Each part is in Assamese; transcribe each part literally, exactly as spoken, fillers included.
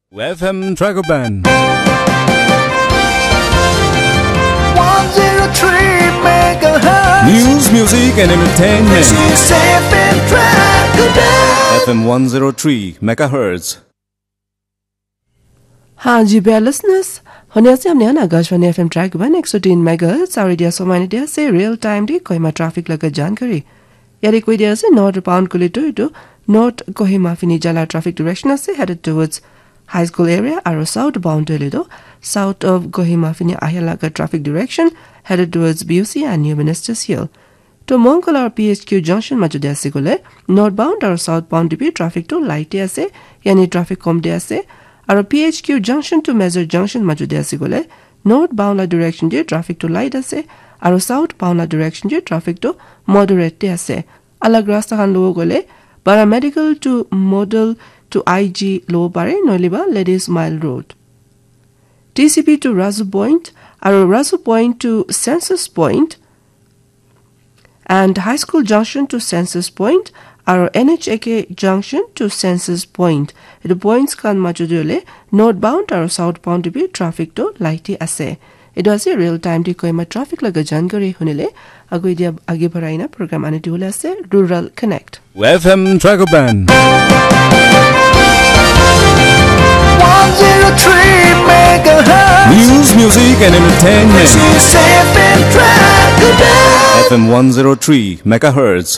F M Dragoban one oh three megahertz News, music and entertainment. This is F M Dragoban F M one oh three megahertz. हाँ जी बेयर लिसनर्स होने से हमने Akashvani FM Dragoban one oh three megahertz और रेडियो सोमानी दिया से रियल टाइम दी कोहिमा ट्रैफिक लगा जानकारी यारी कोई दिया से नॉर्थ पाउंड को लेतो इतो नॉर्थ कोहिमा फिनी जला ट्रैफिक डायरेक्शन से headed towards high school area और south bound लेतो south of Kohima Finney आहिला का traffic direction headed towards बीयूसी and new ministers हिल तो मोंगल और पीएचक्यू जंक्शन मजूद আছে গলে नॉर्थ बाउंड और साउथ बाउंड भी ट्रैफिक तो लाइट আছে यानी ट्रैफिक कम दे আছে আৰু পিএইচকিউ জংশন টু মেজৰ জংশন মাজুদে আছে গলে নৰ্থ বাউন্ড ডাইৰেকচন যে ট্ৰাফিক তো লাইট আছে আৰু সাউথ বাউন্ড ডাইৰেকচন যে ট্ৰাফিক তো মডাৰেট আছে আলাগ ৰাস্তা খান লো গলে বাৰা medical two model two IG লো পাৰে নলিবা ladies mile road TCP two Raju point আৰু Raju point two census point and high school junction to census point or N H A K junction to census point the points kan majudole northbound or southbound to be traffic to lighty ase it was a real time to koima traffic laga jankari hunile agoi dia age baraina program ani dole ase rural connect F M Dragoban one oh three megahertz News, music and entertainment. This is F M Dragoban F M one oh three megahertz.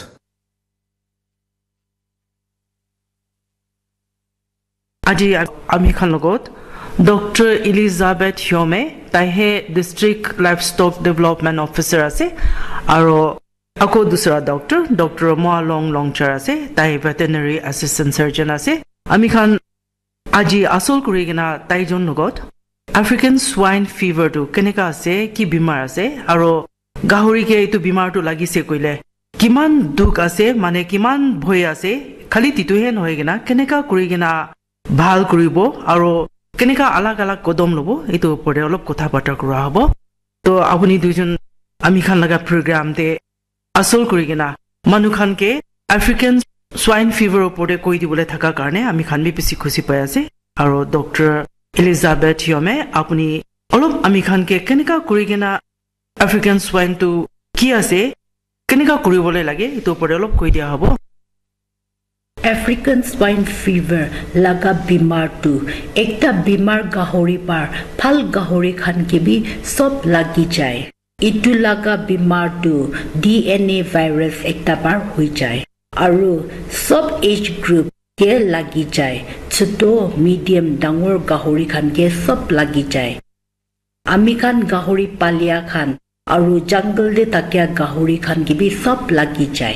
আজি আমি খান লগত ডক্টৰ এলিজাবেথ হিয়মে তাইহে ডিস্ট্ৰিক্ট লাইভষ্টক ডেভেলপমেন্ট অফিচাৰ আছে আৰু আকৌ দুসৰা ডক্টৰ ডক্টৰ মোৱালং লংচাৰ আছে তাই ভেটেনাৰী এসিস্ট্যান্ট সাৰ্জন আছে আমি খান আজি আসল কৰি কিনা তাইজন লগত আফ্ৰিকান সোৱাইন ফিভাৰটো কেনেকা আছে কি বিমাৰ আছে আৰু গাহৰিকে এইটো বিমাৰটো লাগিছে কইলে কিমান দুখ আছে মানে কিমান ভয় আছে খালি তিতুহে নহয় কিনা কেনেকা কৰি কিনা ভাল কৰিব আৰু কেনেকা আলাগ আলাগ কদম লব এইটো ওপৰে অলপ কথা বাৰ্তা কৰা হ'ব তো আপুনি দুজন আমি খান লগা প্ৰগ্ৰামতে আসল কৰি কিনা মানুহ খানকে আফ্ৰিকান সোৱাইন ফিভাৰ ওপৰে কৈ দিবলৈ থাকা কাৰণে আমি খান বি বেছি খুশি পাই আছে আৰু ডক্টৰ এলিজাবেথ হিয়মে আপুনি অলপ আমি খানকে কেনেকা কৰি কিনা আফ্ৰিকান সোৱাইন টু কি আছে কেনেকা কৰিবলৈ লাগে এইটো ওপৰে অলপ কৈ দিয়া হ'ব African swine fever laga bimar tu ekta bimar gahori par phal gahori khan ke bi sob lagi jai itu laga bimar tu D N A virus ekta par hoi jai aru sob age group ke lagi jai choto medium dangor gahori khan ke sob lagi jai ami khan gahori palia khan aru jungle de takya gahori khan ke bi sob lagi jai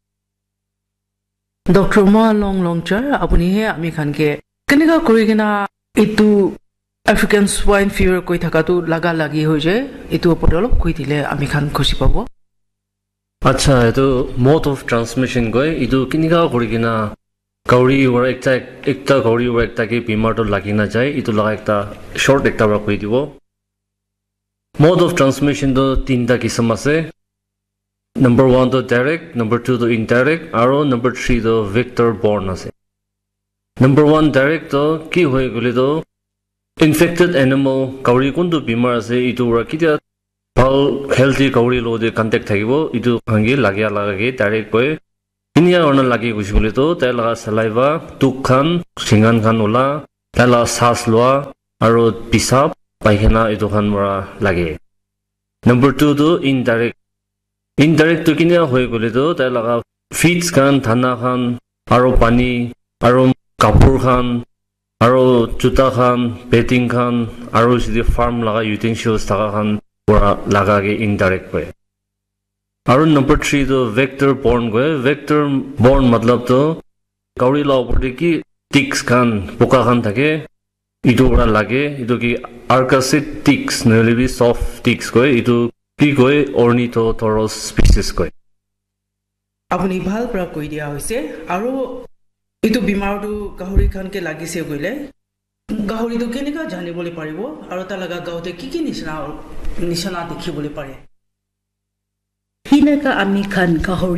doctor মোৱালং লংচাৰ আপুনি হে আমি খানকে কেনেকা কৰি কিনা এইটো আফ্ৰিকান সোৱাইন ফিভাৰ কৈ থাকাটো লাগা লাগি হৈ যায় এইটো ওপৰত অলপ কৈ দিলে আমি খান খুশি পাব আচ্ছা এইটো মোড অফ ট্ৰান্সমিশন গৈ এইটো কেনেকা কৰি কিনা গাউৰি ওৰ একটা একটা গাউৰি ওৰ একটা কি বিমাৰটো লাগি না যায় এইটো লগা একটা শৰ্ট একটা পৰা কৈ দিব মোড অফ ট্ৰান্সমিশন তো তিনটা কিসম আছে Number one to direct, number two to indirect, aro number three to vector borne ase. Number one direct to ki hoy gole to infected animal kauri kundu bimar ase itu ra kitia bhal healthy kauri lo de contact thakibo itu hangi lagya lagage direct koi inia orna lagi gusi gole to tela saliva tuk khan singan khan ola tela sas loa aro pisap paihana itu khan mara lage. Number two to indirect Indirect to kinia hoy gole to tai laga feeds khan thana khan aro pani aro kapur khan aro juta khan bedding khan aro sidi farm laga utensils taka khan pura laga ge indirect hoy aro number three to vector borne goy vector borne matlab to kauri la opor ki ticks khan poka khan thake itu pura lage itu ki arcacid ticks nelebi soft ticks goy itu কি কয় অৰ্নিথোথৰস স্পিচিছ কয় আপুনি ভাল পৰা কৈ দিয়া হৈছে আৰু এইটো বিমাৰটো গাহৰি খানকে লাগিছে কইলে গাহৰিটো কেনেকা জানিবলৈ পাৰিব আৰু তা লগা গাওতে কি কি নিশনা নিশনা দেখিবলৈ পাৰে hinaka ami khan gahori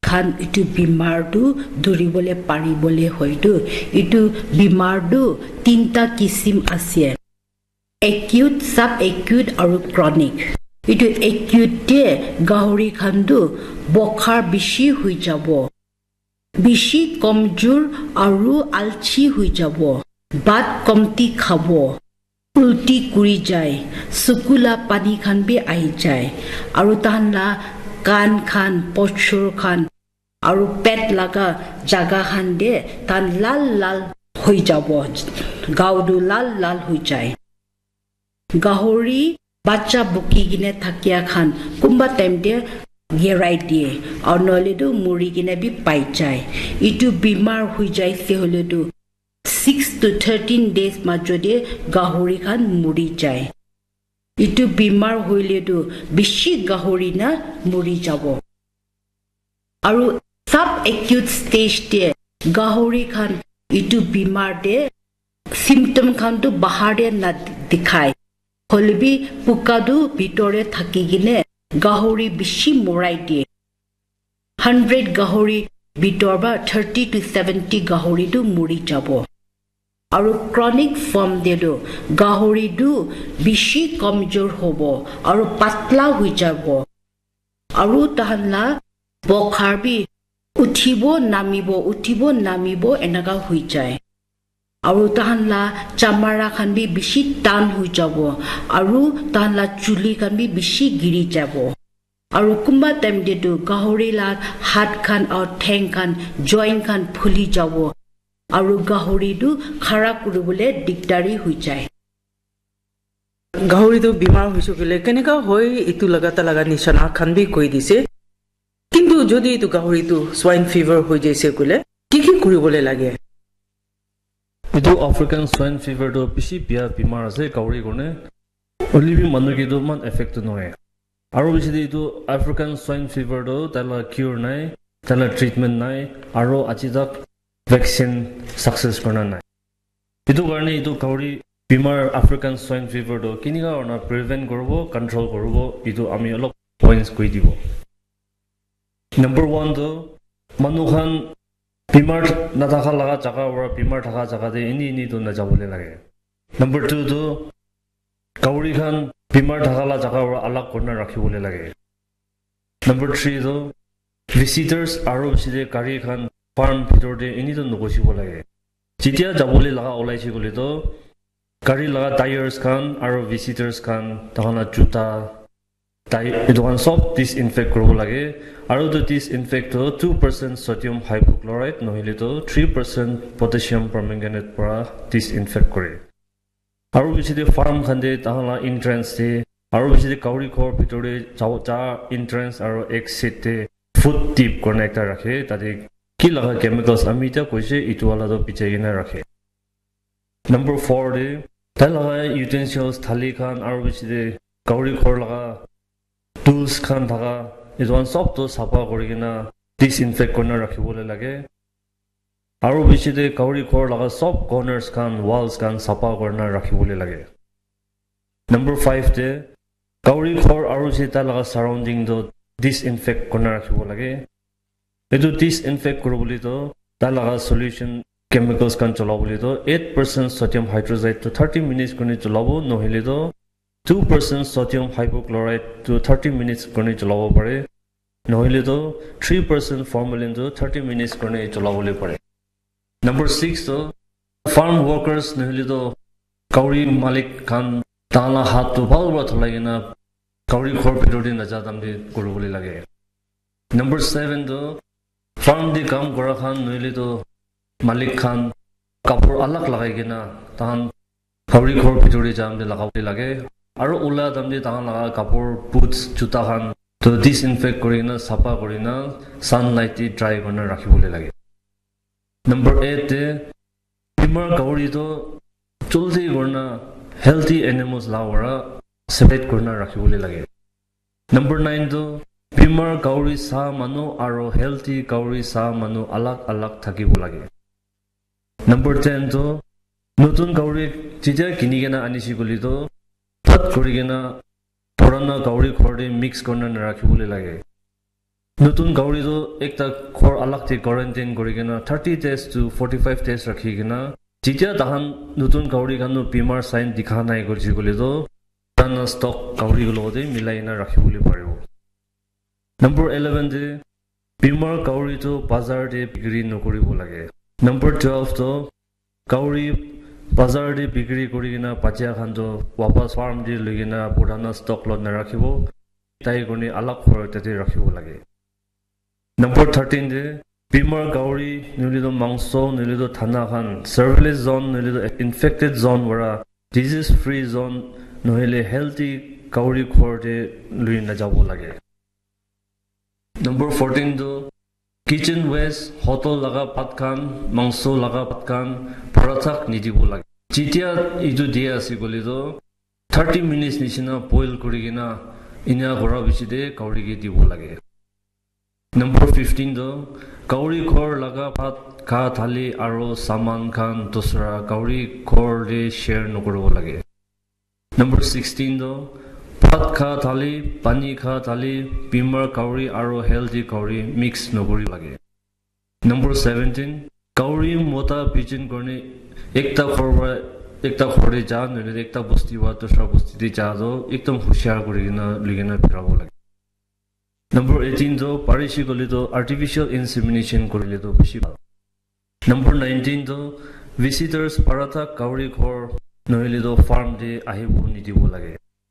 খান ইটো বিমাৰটো ধৰিবলে পাৰিবলে হয়তো ইটো বিমাৰটো তিনটা কিসিম আছে acute sub acute আৰু chronic ইটো acute তে গাহৰি খানটো বখাৰ বেছি হৈ যাব বেছি কমজোৰ আৰু আলচি হৈ যাব বাত কমতি খাব উল্টি কৰি যায় সুকুলা পানী খান বি আহি যায় আৰু তাহলা কান খান পছৰ খান আৰু পেট লাগা জাগা খান দে তান লাল লাল হৈ যাব গাউডু লাল লাল হৈ যায় গাহৰি বাচ্চা বুকি কিনে থাকিয়া খান কুম্বা টাইম দে গেৰাই দিয়ে আৰু নলেটো মুৰি কিনে বি পাই যায় ইটো বিমাৰ হৈ যায় হলেতো six to thirteen days মাজতে গাহৰি খান মুৰি যায় ইটো বিমাৰ হইলেতো বেছি গাহৰি না মুৰি যাব আৰু সাব একিউট ষ্টেজ তে গাহৰি খান ইটো বিমাৰ দে সিম্পটম খানটো বাহাৰে না দেখায় হলবি পুকাদু ভিতৰে থাকি কিনে গাহৰি বেছি মৰাই দিয়ে hundred গাহৰি ভিতৰ বা thirty to seventy গাহৰিটো মুৰি যাব আৰু ক্ৰনিক ফৰ্ম দেdo গাহৰিটো বেছি কমজোৰ হ'ব আৰু পাতলা হৈ যাব আৰু তাহলা বখাৰবি উঠিব নামিব উঠিব নামিব এনেকা হৈ যায় আৰু তাহলা চামৰা খান বি বেছি টান হৈ যাব আৰু তাহলা চুলি খান বি বেছি গিৰি যাব আৰু কুম্বা টাইম দেdo গাহৰি লা হাত খান আৰু ঠেং খান জইন খান ফুলি যাব আৰু গাহৰিটো খাৰা কৰিবলৈ দিগদাৰি হৈ যায় গাহৰিটো বিমাৰ হৈছে গলে কেনেকা হয় ইটো লগাতা লগা নিশানা খান বি কৈ দিছে কিন্তু যদি ইটো গাহৰিটো সোয়াইন ফিভাৰ হৈ যাইছে গলে কি কি কৰিবলৈ লাগে ইটো আফ্ৰিকান সোয়াইন ফিভাৰটো বেছি বিয়া বিমাৰ আছে গাহৰি কাৰণে অলিবি মানুহকিটো মান এফেক্ট নহয় আৰু বেছি ইটো আফ্ৰিকান সোয়াইন ফিভাৰটো তালা কিউৰ নাই তালা ট্ৰিটমেন্ট নাই আৰু আজি তাক ভ্যাকসিন সাকসেস করনা নাই ইটো কারণে ইটো গাহৰি বিমাৰ আফ্ৰিকান সোয়াইন ফিভাৰটো কিনিকা অনা প্ৰিভেন্ট কৰিব কন্ট্ৰোল কৰিব ইটো আমি অলপ পইণ্টস কৈ দিব নম্বৰ one তো মানুহখান বিমাৰ নাথাকা লগা জাগা ওৰা বিমাৰ থাকা জাগাতে এনি এনি তো নাযাবলৈ লাগে নম্বৰ two তো গাহৰি খান বিমাৰ থাকা লগা জাগা ওৰা আলাগ কৰি ৰাখিবলৈ লাগে নম্বৰ three তো ভিজিটাৰ্স আৰু বেছিতে গাড়ী খান ফাৰ্ম ভিতৰতে এনিটো নগচিব লাগে যেতিয়া যাবলৈ লগা ওলাইছে গলে তো গাড়ী লগা টায়াৰ্স খান আৰু ভিজিটাৰ্স খান তাহনা জোতা টাই এডৱান সব ডিসইনফেক্ট কৰিব লাগে আৰু তো ডিসইনফেক্ট তো two percent sodium hypochlorite নহলে তো three percent potassium permanganate পৰা ডিসইনফেক্ট কৰে আৰু বেছিতে ফাৰ্ম খানতে তাহনা এন্ট্ৰেন্স দে আৰু বেছিতে গাহৰি ঘৰ ভিতৰে যাও যা এন্ট্ৰেন্স আৰু এক্সিট ফুড টিপ কনেক্ট ৰাখে তাতে কি লগা কেমিকেলস আমি তা কৈছে ইটো আলাদা পিছে কিনা ৰাখে নম্বৰ four দে তাই লগা ইউটেনসিলস থালি খান আৰু বেছিতে গাহৰি ঘৰ লগা টুলস খান থাকা এজন সব তো সাফা কৰি কিনা ডিসইনফেক্ট কৰি ৰাখিবলৈ লাগে আৰু বেছিতে গাহৰি ঘৰ লগা সব কৰ্নাৰ্স খান ওয়ালস খান সাফা কৰি ৰাখিবলৈ লাগে নম্বৰ five দে গাহৰি ঘৰ আৰু যেটা লগা সাৰাউণ্ডিং তো ডিসইনফেক্ট কৰি ৰাখিব লাগে এটো ডিসইনফেক্ট কৰিবলৈ তো তাৰ লগা সলিউশন কেমিকেলস খান চলাবলৈ তো eight percent sodium hydroxide to thirty minutes কৰি চলাব নহলে তো two percent sodium hypochlorite to thirty minutes কৰি চলাব পাৰে নহলে তো three percent formalin to thirty minutes কৰি চলাবলৈ পাৰে নম্বৰ six তো ফাৰ্ম ওয়াৰ্কাৰ্স নহলে তো গাহৰি মালিক খান তালা হাত তো ভালবা থলাইনা গাহৰি ঘৰ ভিতৰতে নাযাতাম দি কৰিবলৈ লাগে নম্বৰ seven তো ফাৰ্ম দি কাম কৰা খান নহলে তো মালিক খান কাপোৰ আলাগ লগাই কিনা তাহান গাহৰি ঘৰ ভিতৰতে যাম দি লগাবলৈ লাগে আৰু ওলা দাম দি তাহান লগা কাপোৰ বুটস জোতা খান তো ডিসইনফেক্ট কৰি না সাফা কৰি না সানলাইট ড্ৰাই কৰি ৰাখিবলৈ লাগে নম্বৰ eight তে বিমাৰ গাহৰি তো জলদি কৰনা হেলথি এনিমেলস লাৱৰা সেপাৰেট কৰি ৰাখিবলৈ লাগে নম্বৰ nine তো বিমাৰ গাহৰি সা মানুহ আৰু হেলথি গাহৰি সা মানুহ আলাগ আলাগ থাকিব লাগে নম্বৰ ten তো নতুন গাহৰি যেতিয়া কিনি কেনা আনিছি গলি তো তাত কৰি কেনা পুৰণা গাহৰি ঘৰতে মিক্স কৰি ৰাখিবলৈ লাগে নতুন গাউৰি তো একটা খৰ আলাগতে কোয়ারেন্টাইন কৰি কিনা thirty days to forty-five days ৰাখি কিনা যেতিয়া তাহান নতুন গাউৰি কানো বেমাৰ সাইন দেখা নাই কৰিছে গলে তো পুৰানা ষ্টক গাউৰি লগতে মিলাই না ৰাখিবলৈ পাৰিব নম্বৰ eleven যে বেমাৰ গাউৰি তো বাজাৰতে বিক্ৰী নকৰিব লাগে নম্বৰ twelve তো গাউৰি বাজাৰতে বিক্ৰী কৰি কিনা পাচিয়া খানটো वापस ফাৰ্ম দি লৈ কিনা পুৰানা ষ্টক লত নাৰাখিব তাই গনি আলাগ খৰতে ৰাখিব লাগে Number thirteen de Bimar Gauri Nulido Mangso Nulido Tanahan Surveillance Zone Nulido Infected Zone wara Disease Free Zone Nohele Healthy Gauri Korte Luina Jabo Lage Number fourteen do Kitchen Waste Hotel Laga Patkan Mangso Laga Patkan Paratak Nidibo Lage Jitia Idu Dia Sigolido thirty minutes Nishina Boil Kurigina Inya Gora Vichide Gauri Dibo Lage Number fifteen do Gauri khor laga phat kha thali aro saman khan dusra Gauri khor le share nokoribo lage Number sixteen do phat kha thali pani kha thali bimar Gauri aro healthy Gauri mix nokori lage Number seventeen Gauri mota pigeon korne ekta khor ba ekta khore ja nele ekta bosti ba dusra bosti de ja do ekdom hushar korigina ligena pirabo lage Number eighteen do parishi goli do artificial insemination korile do beshi Number nineteen do visitors paratha Gauri khor nohile do farm de ahibo nidibo lage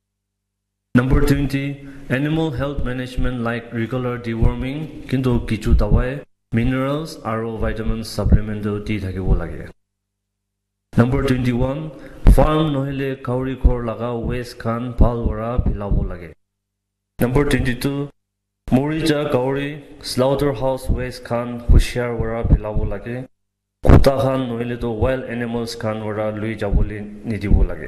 Number twenty animal health management like regular deworming kintu kichu dawai minerals aro vitamins supplement do di thakibo lage Number twenty-one farm nohile Gauri khor laga waste khan bhal wara philabo lage Number twenty-two Morija Gauri slaughterhouse waste khan hushar wara philabo lage kuta khan nohile to wild animals khan wara lui jaboli nidibo lage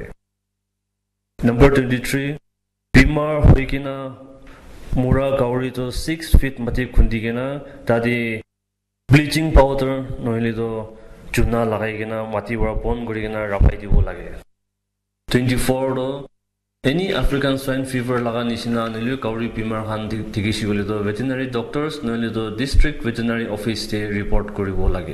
Number twenty-three bimar hoikina mura Gauri to six feet mati khundigena tadi bleaching powder nohile to chuna lagai gena mati wara bon gorigena rapai dibo lage twenty-four do Any African swine fever laga nishina nilu Gauri bimar khan tigishi gole to veterinary doctors noile to district veterinary office te report koribo lage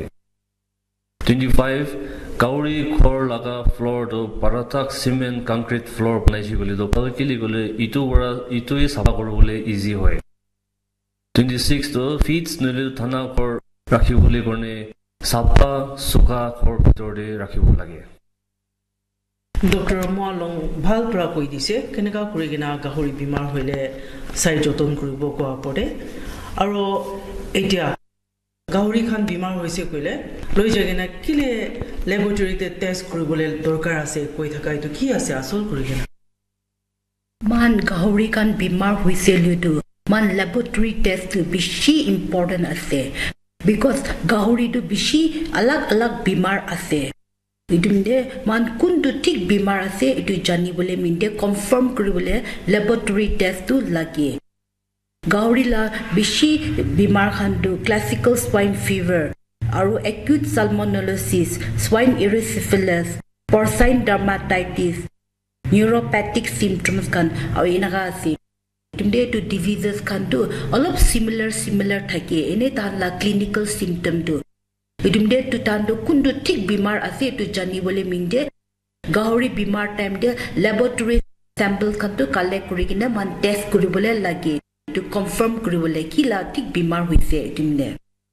twenty-five Gauri khor laga floor to parathak cement concrete floor banaishi gole to palkili gole itu wara itu e saba koribole easy hoy twenty-six to feeds noile thana khor rakhibole korne sapa suka khor bitor de rakhibo lage Doctor Moalong bhal pra koi dise keneka kurigina gahori bimar hoile sai joton koribo ko apore aro etia gahori khan bimar hoise koile loi jagena kile laboratory te test koribole dorkar ase koi thaka etu ki ase asol kurigina Man gahori khan bimar hoise ludu man laboratory test to bishi important ase because gahori to bishi alag alag bimar ase Idumde man kundu tik bimar ase itu jani bole minde confirm koribole laboratory test tu lage Gauri la bishi bimar khan du classical swine fever aru acute salmonellosis swine erysipelas porcine dermatitis neuropathic symptoms khan aru inaga ase idumde to diseases khan tu alop similar similar thake ene ta la clinical symptom tu Idumde to tando kundu tik bimar ase to jani bole minde Gauri bimar time de laboratory sample khan to collect kurigina man test kuribole lage to confirm kuribole ki la tik bimar hoise idumde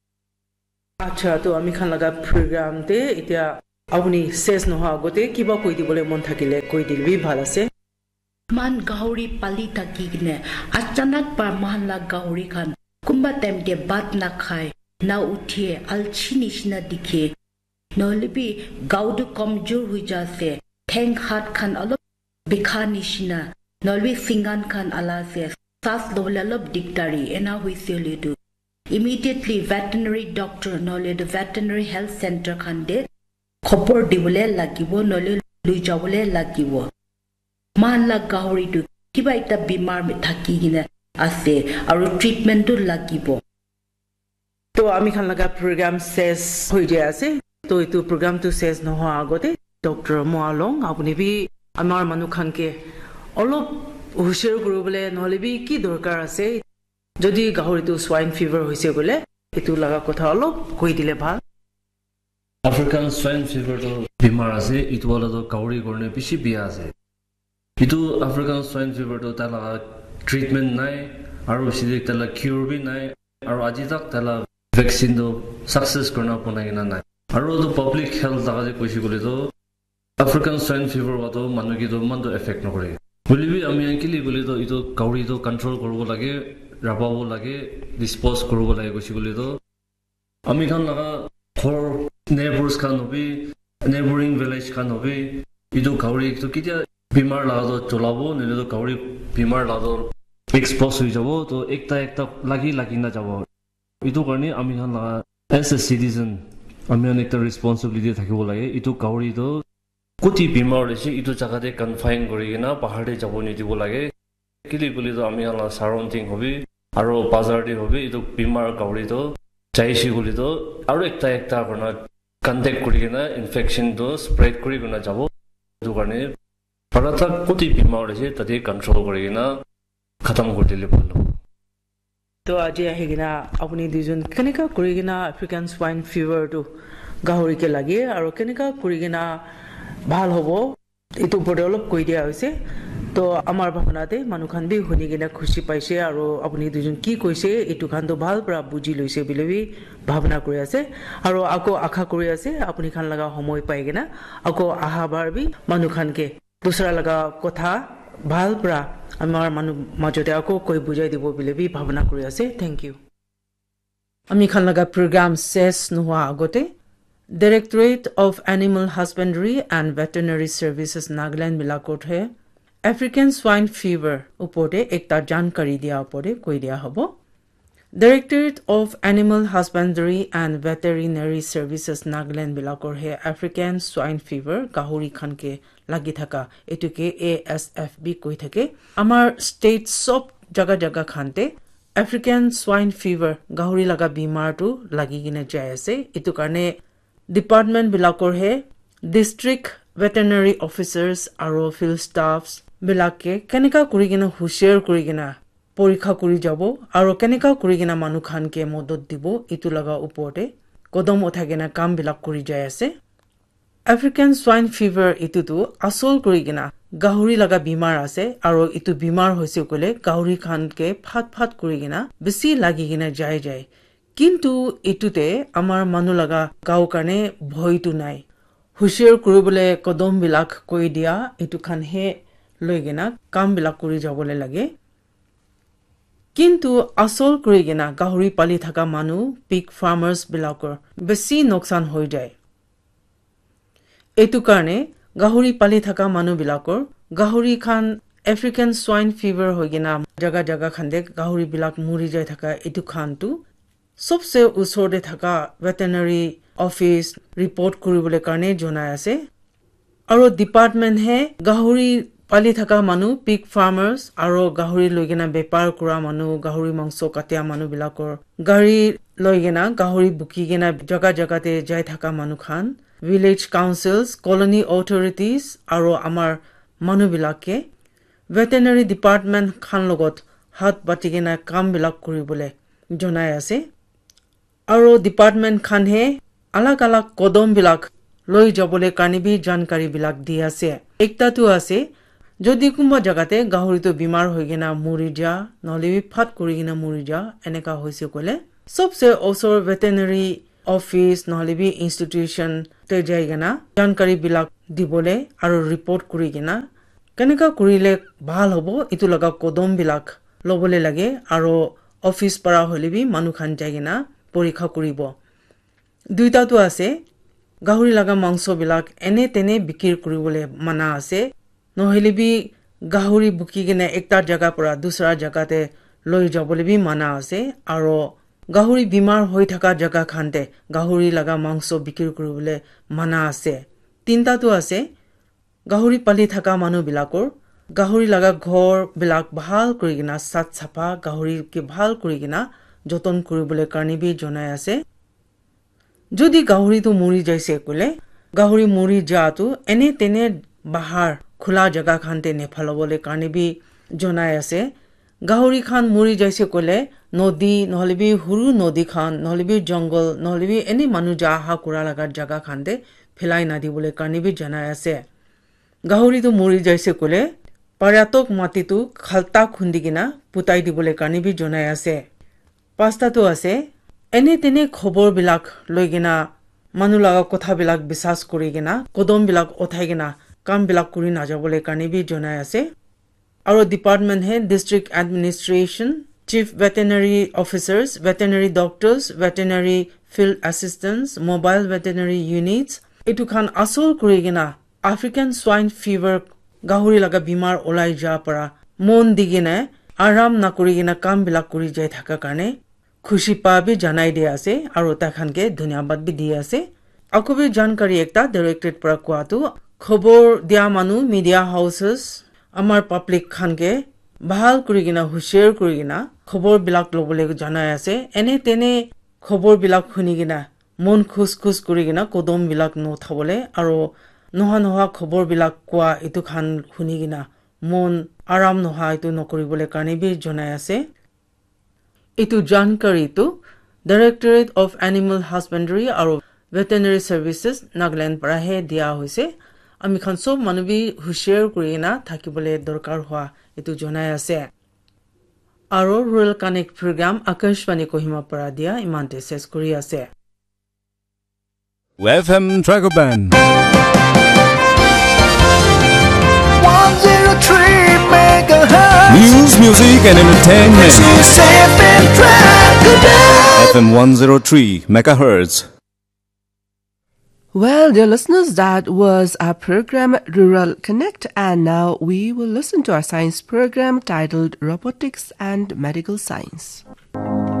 Acha to ami khan laga program te etia apuni ses no ha gote kiba koi dibole mon thakile koi dilbi bhal ase Man Gauri pali takigine achanak par man la Gauri khan kumba time de bat na khai na uthiye alchi nishna dikhe nolibi gaudu kamjor hui jase theng hat khan alop bikha nishna nolbi singan khan alase sas doblalob diktari ena huise ledu immediately veterinary doctor nole the veterinary health center khan de khopor dibole lagibo nole lui jabole lagibo man la Gauri du kiba eta bimar me thaki gina ase aru treatment tu lagibo To ami khan laga program ses hoi jay ase to itu program tu ses no ha agote Doctor Moalong apuni bi amar manu khan ke olop hushar koribole nohole bi ki dorkar ase যদি গাহৰিটো সোয়াইন ফিভাৰ হৈছে গলে এটো লাগা কথা অলপ কই দিলে ভাল আফ্ৰিকান সোয়াইন ফিভাৰটো বিমাৰ আছে ইটো বলতো গাহৰি কাৰণে বেছি বিয়া আছে ইটো আফ্ৰিকান সোয়াইন ফিভাৰটো তালা ট্ৰিটমেন্ট নাই আৰু সিদে তালা কিউৰ বি নাই আৰু আজি তাক তালা ভ্যাকচিন তো সাকসেস কৰনা পনাইনা নাই আৰু তো পাব্লিক হেলথ লাগা যে কৈছি গলে তো আফ্ৰিকান সোয়াইন ফিভাৰ wato মানুহ কি তো মনটো এফেক্ট নকৰে বলিবি আমি আনকিলি বলি তো ইটো গাহৰি তো কন্ট্ৰোল কৰিব লাগে ৰাবাব লাগে ডিসপোজ কৰিব লাগে কৈছি গলে তো আমি খান লাগা for neighbors Khan hobby neighboring village Khan hobby ইটো গাহৰি তো কিতিয়া বিমাৰ লাগা চলাবো নলে তো গাহৰি বিমাৰ লাগা এক্সপোজ হৈ যাব তো একটা একটা লাগি লাগি না যাব ইটো কাৰণে আমি খান লাগা as a citizen আমি একটা রেসপন্সিবিলিটি থাকিব লাগে ইটো গাহৰি তো কোটি বিমাৰ আছে ইটো জাগাতে কনফাইন কৰি কিনা পাহাৰে যাব নিদিব লাগে কিলি বুলি তো আমি খান সাৰাউন্ডিং হবি আৰু বাজাৰতে হবি ইটো বিমাৰ গাহৰি তো চাইছি বুলি তো আৰু একটা একটা কৰনা কন্টেক্ট কৰি কিনা ইনফেকশন তো স্প্রেড কৰি কিনা যাব ইটো কাৰণে পাৰাটা কোটি বিমাৰ আছে তাতে কন্ট্ৰোল কৰি কিনা খতম কৰি দিলে ভাল হ'ব তো আজি আহি কিনা আপুনি দুজন কেনেকা কৰি কিনা আফ্ৰিকান সোয়াইন ফিভাৰটো গাহৰিকে লাগে আৰু কেনেকা কৰি কিনা ভাল হ'ব এটো ওপৰত অলপ কৈ দিয়া হৈছে তো আমাৰ ভাৱনাতে মানুহখান বি শুনি কিনা খুশি পাইছে আৰু আপুনি দুজন কি কৈছে এটো খান তো ভাল পৰা বুজি লৈছে বুলি ভাৱনা কৰি আছে আৰু আকৌ আশা কৰি আছে আপুনি খান লগা সময় পাই কিনা আকৌ আহা বাৰ বি মানুহখানকে দুসৰা লগা কথা ভাল পৰা আমাৰ মানুহ মাজতে আকৌ কৈ বুজাই দিব বুলি ভাৱনা কৰি আছে থ্যাংক ইউ আমি খান লগা প্ৰগ্ৰাম শেষ নোহোৱা আগতে Directorate of Animal Husbandry and Veterinary Services Nagaland Milakot hai African swine fever upore ekta jankari dia upore koi dia hobo Directorate of Animal Husbandry and Veterinary Services Nagaland Milakor hai African swine fever gahuri khan ke lagi thaka etuke A S F B koi thake amar state sob jaga jaga khante African swine fever gahuri laga bimar tu lagi gine jai ase etu karne department bilakor he district veterinary officers aro field staffs bilake kenika kurigina hushare kurigina porikha kuri jabo aro kenika kurigina manu khan ke modot dibo itu laga upote kodom uthagena kam bilak kuri jay ase African swine fever itu tu asol kurigina gahuri laga bimar ase aro itu bimar hoise kole gahuri khan ke phat phat kurigina besi lagi gina jay jay কিন্তু ইতুতে আমাৰ মানু লাগা গাও কানে ভয়টো নাই হুশিয়াৰ কৰিবলে কদম বিলাক কৈ দিয়া ইতু খান হে লৈগেনা কাম বিলাক কৰি যাবলে লাগে কিন্তু আসল কৰিগেনা গাহৰি পালি থাকা মানু পিগ ফাৰ্মাৰ্স বিলাকৰ বেছি নকসান হৈ যায় এতু কাৰণে গাহৰি পালি থাকা মানু বিলাকৰ গাহৰি খান আফ্ৰিকান সোয়াইন ফিভাৰ হৈগেনা জাগা জাগা খান্দে গাহৰি বিলাক মৰি যায় থাকা এতু খানটো सबसे उसोरे थका वेटरनरी ऑफिस रिपोर्ट কৰিবলৈ কাৰণে জনাই আছে আৰু ডিপাৰ্টমেন্ট হে গাহৰি পালি থাকা মানু পিগ ফাৰ্মাৰ্স আৰু গাহৰি লৈগেনা বেপাৰ কৰা মানু গাহৰি মাংস কাটিয়া মানু বিলাকৰ গাড়ী লৈগেনা গাহৰি বুকিগেনা জাগা জাগাতে যাই থাকা মানু খান ভিলেজ কাউন্সিলস কলোনি অথৰিটিজ আৰু আমাৰ মানু বিলাকে ভেটেৰিনাৰী ডিপাৰ্টমেন্ট খান লগত হাত বাটিগেনা কাম বিলাক কৰিবলৈ জনাই আছে আৰু ডিপাৰ্টমেন্ট খান হে আলাগ আলাগ কদম বিলাক লৈ যাবলে কানিবি জানকাৰী বিলাক দি আছে একটাটো আছে যদি কোনবা জাগাতে গাহৰিটো বিমাৰ হৈ গেনা মৰি যা নলে ফাট কৰি গেনা মৰি যা এনেকা হৈছে কলে সবসে ওচৰ ভেটেৰিনাৰী অফিস নলে বি ইনস্টিটিউশন তে যাই গেনা জানকাৰী বিলাক দিবলে আৰু ৰিপৰ্ট কৰি গেনা কেনেকা কৰিলে ভাল হ'ব ইটো লগা কদম বিলাক লবলে লাগে আৰু অফিস পৰা হলিবি মানু খান যাইগেনা পৰীক্ষা কৰিব দুইটাটো আছে গাহৰি লাগা মাংস বিলাক এনে তেনে বিক্ৰী কৰিবলৈ মানা আছে নহলিবি গাহৰি বুকিগেনে একটা জাগা পৰা দুসৰা জাগাতে লৈ যাবলৈ বি মানা আছে আৰু গাহৰি বিমাৰ হৈ থকা জাগা খানতে গাহৰি লাগা মাংস বিক্ৰী কৰিবলৈ মানা আছে তিনটাটো আছে গাহৰি পালি থকা মানুহ বিলাকৰ গাহৰি লাগা ঘৰ বিলাক ভাল কৰি কিনা সাত সাফা গাহৰি কে ভাল কৰি কিনা যতন কৰিবলৈ কাৰণে বি জনাই আছে যদি গাহৰিটো মৰি যাইছে কলে গাহৰি মৰি যাটো এনে তেনে বাহাৰ খোলা জাগা খানতে নেফালবলৈ কাৰণে বি জনাই আছে গাহৰি খান মৰি যাইছে কলে নদী নহলেবি হুৰু নদী খান নহলেবি জংগল নহলেবি এনে মানুহ যা হা কৰা লাগাৰ জাগা খানতে ফেলাই না দিবলে কানিবি জনাই আছে গাহৰিটো মৰি যাইছে কলে পাৰাতক মাটিটো খালতা খুন্দি কিনা পুতাই দিবলে কানিবি জনাই আছে পাঁচটাটো আছে এনে তেনে খবৰ বিলাক লৈ কিনা মানুহ লগা কথা বিলাক বিশ্বাস কৰি কিনা কদম বিলাক উঠাই কিনা কাম বিলাক কৰি নাযাবলে কানিবি জনাই আছে আৰু ডিপাৰ্টমেন্ট হে district administration chief veterinary officers veterinary doctors veterinary field assistants mobile veterinary units etu khan asol kuri gina african swine fever gahuri laga bimar olai ja para mon digine aram na kuri gina kam bilak kuri jai thaka karne khushi pa bi janai de ase aru ta khan ke dhanyabad bi di ase akobi jankari ekta directorate para kwa tu khobor dia manu media houses amar public khan ke bahal kuri gina hushar kuri gina খবৰ বিলাক লবলে জানাই আছে এনে তেনে খবৰ বিলাক শুনি গিনা মন খুশ খুশ কৰি গিনা কদম বিলাক নথাবলে আৰু নহা নহা খবৰ বিলাক কোৱা ইটো খান শুনি গিনা মন আৰাম নহা ইটো নকৰিবলে কাৰণে বি জনাই আছে ইটো জানকাৰীটো ডাইৰেক্টৰেট অফ এনিমেল হাজবেণ্ডাৰী আৰু ভেটেৰিনাৰী সাৰ্ভিসেছ নাগালেণ্ড পৰা হে দিয়া হৈছে আমি খান সব মানবী হুশিয়াৰ কৰি না থাকিবলে দৰকাৰ হোৱা ইটো জনাই আছে আৰু rural connect program akashwani kohima para dia imante ses kuri ase F M Dragoban one oh three megahertz. News, music and entertainment. This is F M Dragoban. F M one oh three megahertz. Well, dear listeners, that was our program Rural Connect, and now we will listen to our science program titled Robotics and Medical Science.